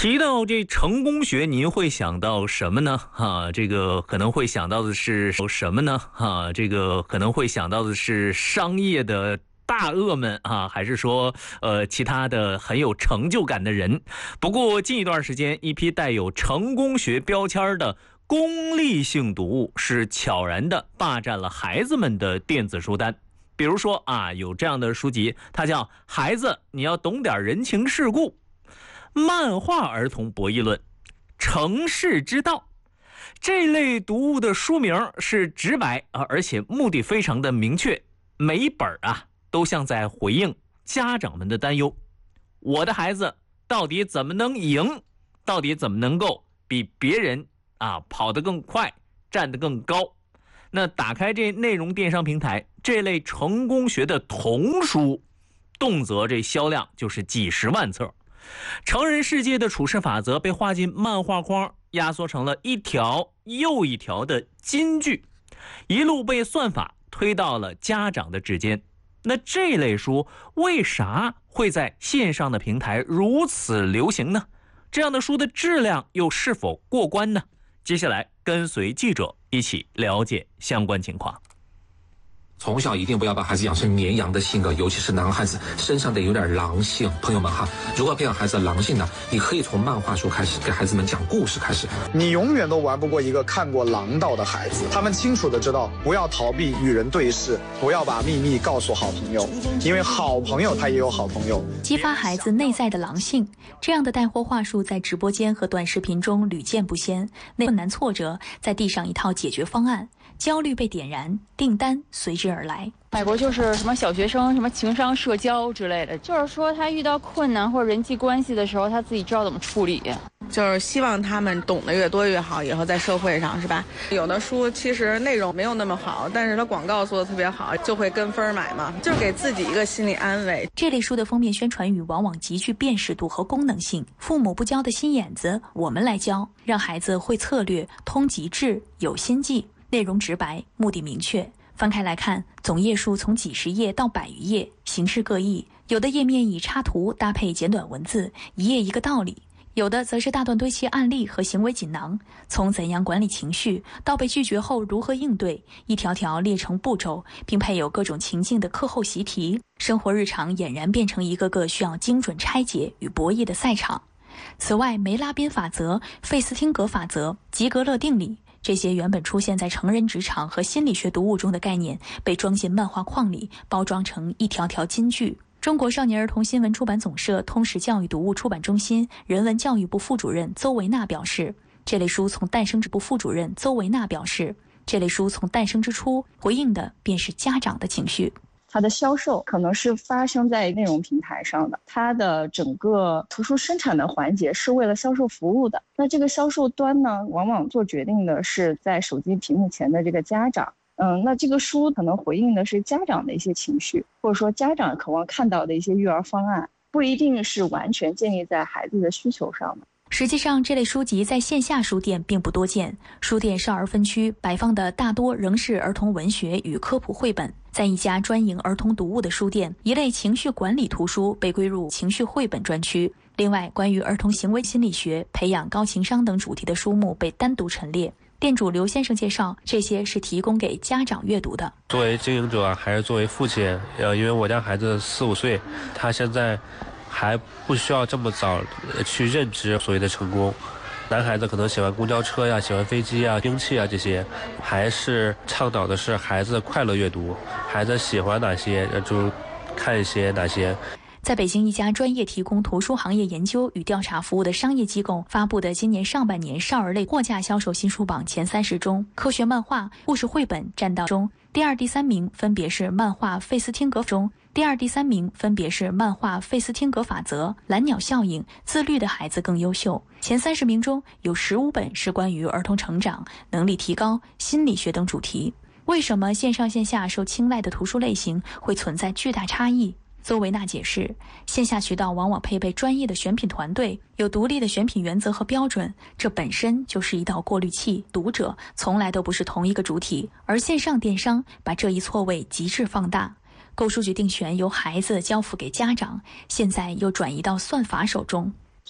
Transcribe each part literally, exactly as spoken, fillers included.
提到这成功学，您会想到什么呢？哈，这个可能会想到的是什么呢？哈，这个可能会想到的是商业的大鳄们啊，还是说呃其他的很有成就感的人？不过近一段时间，一批带有成功学标签的功利性读物是悄然的霸占了孩子们的电子书单。比如说啊，有这样的书籍，它叫《孩子，你要懂点人情世故》。漫画儿童博弈论、成事之道，这类读物的书名是直白啊，而且目的非常的明确，每一本啊都像在回应家长们的担忧：我的孩子到底怎么能赢？到底怎么能够比别人啊跑得更快，站得更高？那打开这内容电商平台，这类成功学的童书，动辄这销量就是几十万册。成人世界的处事法则被画进漫画框，压缩成了一条又一条的金句，一路被算法推到了家长的指尖。那这类书为啥会在线上的平台如此流行呢？这样的书的质量又是否过关呢？接下来跟随记者一起了解相关情况。 从小一定不要把孩子养成绵羊的性格，尤其是男孩子身上得有点狼性。朋友们哈，如何培养孩子的狼性呢？你可以从漫画书开始，给孩子们讲故事开始。 你永远都玩不过一个看过狼道的孩子，他们清楚的知道不要逃避与人对视，不要把秘密告诉好朋友，因为好朋友他也有好朋友。 激发孩子内在的狼性，这样的带货话术在直播间和短视频中屡见不鲜。那困难挫折，再递上一套解决方案。焦虑被点燃，订单随之而来。 美国就是什么小学生什么情商社交之类的，就是说他遇到困难或者人际关系的时候，他自己知道怎么处理。 就是希望他们懂得越多越好，以后在社会上是吧？有的书其实内容没有那么好，但是它广告做的特别好，就会跟风买嘛，就是给自己一个心理安慰。 这类书的封面宣传语往往极具辨识度和功能性，父母不教的心眼子，我们来教，让孩子会策略，通极致，有心计。内容直白，目的明确。翻开来看，总页数从几十页到百余页，形式各异。有的页面以插图搭配简短文字，一页一个道理；有的则是大段堆砌案例和行为锦囊，从怎样管理情绪到被拒绝后如何应对，一条条列成步骤，并配有各种情境的课后习题。生活日常俨然变成一个个需要精准拆解与博弈的赛场。此外，梅拉宾法则、费斯汀格法则、吉格勒定理，这些原本出现在成人职场和心理学读物中的概念，被装进漫画框里，包装成一条条金句。中国少年儿童新闻出版总社通识教育读物出版中心人文教育部副主任邹维娜表示，这类书从诞生之部副主任邹维娜表示，这类书从诞生之初回应的便是家长的情绪。 它的销售可能是发生在内容平台上的，它的整个图书生产的环节是为了销售服务的。那这个销售端呢，往往做决定的是在手机屏幕前的这个家长。嗯，那这个书可能回应的是家长的一些情绪，或者说家长渴望看到的一些育儿方案，不一定是完全建立在孩子的需求上的。 实际上，这类书籍在线下书店并不多见，书店少儿分区摆放的大多仍是儿童文学与科普绘本。在一家专营儿童读物的书店，一类情绪管理图书被归入情绪绘本专区。另外，关于儿童行为心理学、培养高情商等主题的书目被单独陈列。店主刘先生介绍，这些是提供给家长阅读的。 作为经营者还是作为父亲，呃，因为我家孩子四五岁，他现在还不需要这么早去认知所谓的成功。男孩子可能喜欢公交车呀，喜欢飞机啊、兵器啊这些，还是倡导的是孩子快乐阅读，孩子喜欢哪些就看一些哪些。 在北京一家专业提供图书行业研究与调查服务的商业机构发布的今年上半年少儿类货架销售新书榜前三十中，科学漫画、故事绘本占到中，第二、第三名分别是漫画《费斯汀格》中。第二、第三名分别是漫画《费斯汀格法则》、蓝鸟效应、自律的孩子更优秀。前三十名中有十五本是关于儿童成长、能力提高、心理学等主题。为什么线上线下受青睐的图书类型会存在巨大差异？邹维娜解释，线下渠道往往配备专业的选品团队，有独立的选品原则和标准，这本身就是一道过滤器，读者从来都不是同一个主体，而线上电商把这一错位极致放大。购书决定权由孩子交付给家长，现在又转移到算法手中。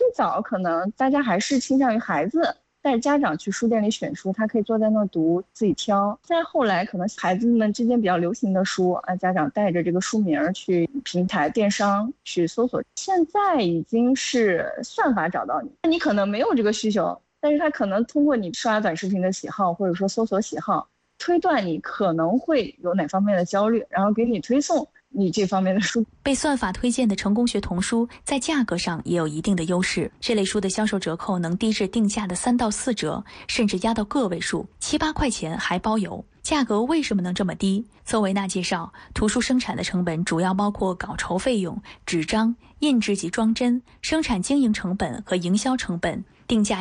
最早可能大家还是倾向于孩子带着家长去书店里选书，他可以坐在那读自己挑。再后来可能孩子们之间比较流行的书啊，家长带着这个书名去平台电商去搜索。现在已经是算法找到你，你可能没有这个需求，但是他可能通过你刷短视频的喜好或者说搜索喜好，推断你可能会有哪方面的焦虑，然后给你推送你这方面的书。 被算法推荐的成功学童书在价格上也有一定的优势，这类书的销售折扣能低至定价的三到四折，甚至压到个位数，七八块钱还包邮。价格为什么能这么低？邹维娜介绍，图书生产的成本主要包括稿酬费用、纸张、印制及装帧、生产经营成本和营销成本，定价